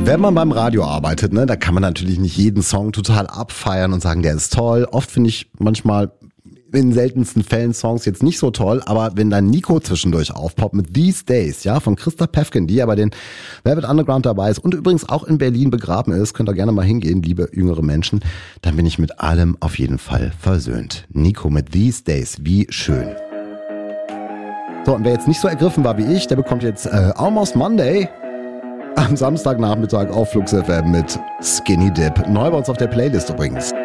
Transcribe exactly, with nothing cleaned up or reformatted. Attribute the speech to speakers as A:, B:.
A: Wenn man beim Radio arbeitet, ne, da kann man natürlich nicht jeden Song total abfeiern und sagen, der ist toll. Oft finde ich manchmal in den seltensten Fällen Songs jetzt nicht so toll, aber wenn dann Nico zwischendurch aufpoppt mit These Days, ja, von Christa Päffgen, die ja bei den Velvet Underground dabei ist und übrigens auch in Berlin begraben ist, könnt ihr gerne mal hingehen, liebe jüngere Menschen, dann bin ich mit allem auf jeden Fall versöhnt. Nico mit These Days, wie schön. So, und wer jetzt nicht so ergriffen war wie ich, der bekommt jetzt äh, Almost Monday am Samstagnachmittag auf Flux F M mit Skinny Dip. Neu bei uns auf der Playlist übrigens.